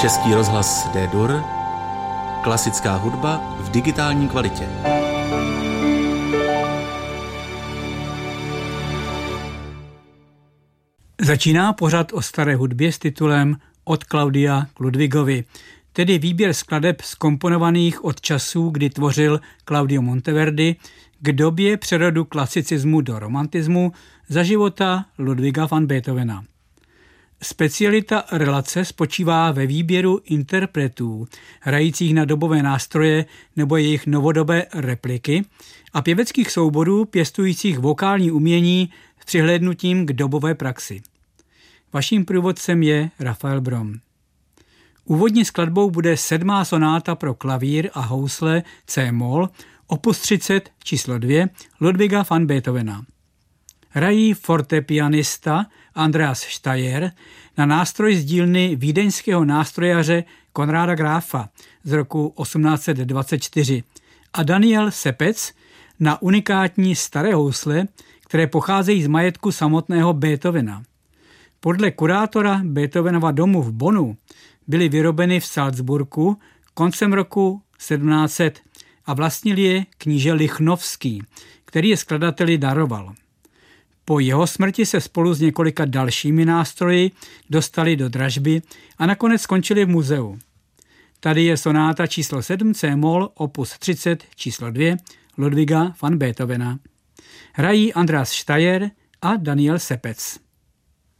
Český rozhlas D-Dur, klasická hudba v digitální kvalitě. Začíná pořad o staré hudbě s titulem Od Claudia k Ludwigovi, tedy výběr skladeb zkomponovaných od časů, kdy tvořil Claudio Monteverdi, k době přerodu klasicismu do romantismu za života Ludwiga van Beethovena. Specialita relace spočívá ve výběru interpretů, hrajících na dobové nástroje nebo jejich novodobé repliky a pěveckých souborů pěstujících vokální umění s přihlédnutím k dobové praxi. Vaším průvodcem je Rafael Brom. Úvodní skladbou bude 7. sonáta pro klavír a housle C-moll, opus 30 číslo 2 Ludwiga van Beethovena. Hrají fortepianista Andreas Steyr na nástroj z dílny vídeňského nástrojaře Konráda Grafa z roku 1824 a Daniel Sepec na unikátní staré housle, které pocházejí z majetku samotného Beethovena. Podle kurátora Beethovenova domu v Bonnu byly vyrobeny v Salzburgu koncem roku 1700 a vlastnil je kníže Lichnowský, který je skladateli daroval. Po jeho smrti se spolu s několika dalšími nástroji dostali do dražby a nakonec skončili v muzeu. Tady je sonáta číslo 7 C-moll opus 30 číslo 2 Ludwiga van Beethovena. Hrají Andreas Steyr a Daniel Sepec.